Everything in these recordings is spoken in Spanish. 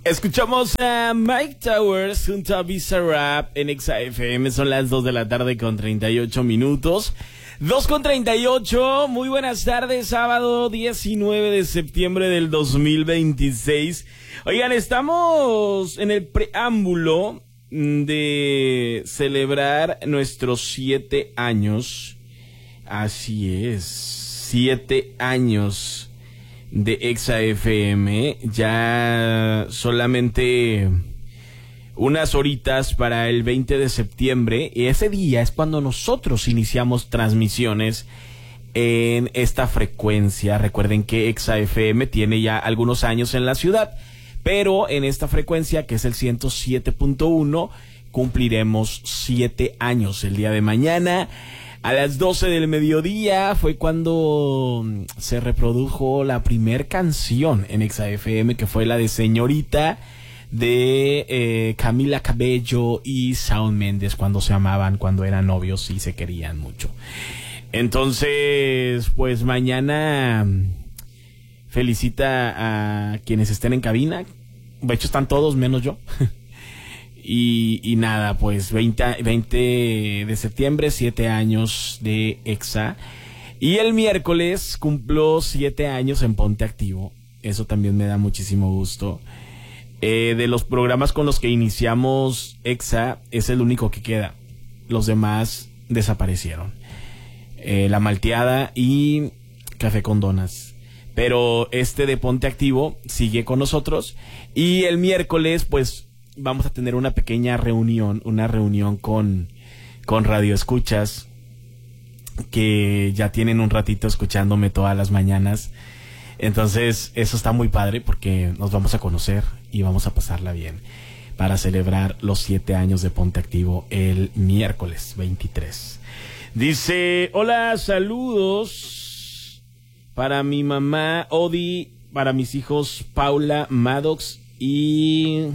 Escuchamos a Mike Towers junto a Bizarrap en Exa FM. Son las 2 de la tarde con 38 minutos. 2:38. Muy buenas tardes, sábado 19 de septiembre del 2026. Oigan, estamos en el preámbulo de celebrar nuestros 7 años. Así es, 7 años de Exa FM. Ya solamente unas horitas para el 20 de septiembre. Y ese día es cuando nosotros iniciamos transmisiones en esta frecuencia. Recuerden que Exa FM tiene ya algunos años en la ciudad, pero en esta frecuencia, que es el 107.1, cumpliremos 7 años el día de mañana. A las 12 del mediodía fue cuando se reprodujo la primer canción en Exa FM, que fue la de Señorita, de Camila Cabello y Shawn Mendes, cuando se amaban, cuando eran novios y se querían mucho. Entonces, pues mañana felicita a quienes estén en cabina. De hecho, están todos menos yo. Y nada, pues 20 de septiembre, 7 años de Exa. Y el miércoles cumplo 7 años en Ponte Activo. Eso también me da muchísimo gusto. De los programas con los que iniciamos Exa, es el único que queda. Los demás desaparecieron. La Malteada y Café con Donas. Pero este de Ponte Activo sigue con nosotros. Y el miércoles, pues, vamos a tener una pequeña reunión, con Radio Escuchas, que ya tienen un ratito escuchándome todas las mañanas. Entonces, eso está muy padre porque nos vamos a conocer y vamos a pasarla bien para celebrar los 7 años de Ponte Activo el miércoles 23. Dice, hola, saludos para mi mamá Odi, para mis hijos Paula, Maddox y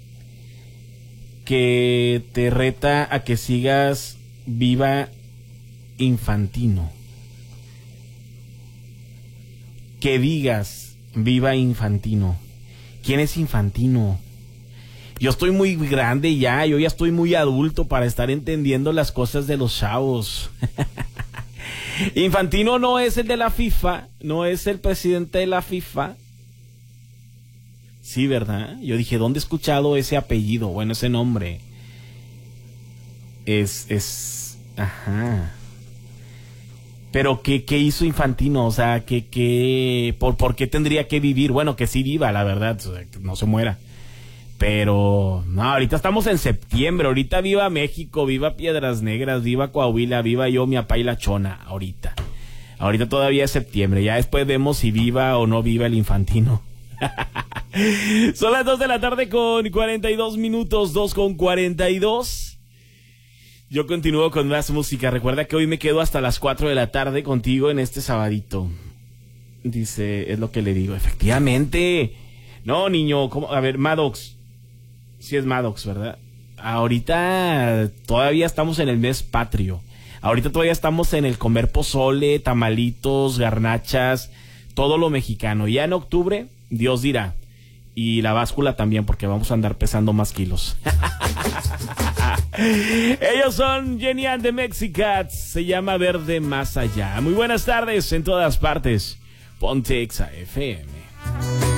que te reta a que sigas viva Infantino. Que digas viva Infantino. ¿Quién es Infantino? Yo estoy muy grande ya, yo ya estoy muy adulto para estar entendiendo las cosas de los chavos. Infantino no es el de la FIFA, no es el presidente de la FIFA. Sí, ¿verdad? Yo dije, ¿dónde he escuchado ese apellido? Bueno, ese nombre. Ajá. Pero, ¿qué hizo Infantino? O sea, ¿por qué tendría que vivir? Bueno, que sí viva, la verdad, o sea, que no se muera. Pero, no, ahorita estamos en septiembre, ahorita viva México, viva Piedras Negras, viva Coahuila, viva yo, mi apá y la chona, ahorita. Ahorita todavía es septiembre, ya después vemos si viva o no viva el Infantino. Son las 2 de la tarde con 42 minutos, 2:42. Yo continúo con más música. Recuerda que hoy me quedo hasta las 4 de la tarde contigo en este sabadito. Dice, es lo que le digo. Efectivamente. No, niño, ¿cómo? A ver, Maddox. Sí es Maddox, ¿verdad? Ahorita todavía estamos en el mes patrio. Ahorita todavía estamos en el comer pozole, tamalitos, garnachas, todo lo mexicano. Ya en octubre, Dios dirá. Y la báscula también, porque vamos a andar pesando más kilos. Ellos son Jenny and the Mexicats. Se llama Verde Más Allá. Muy buenas tardes en todas partes. Ponte Exa FM.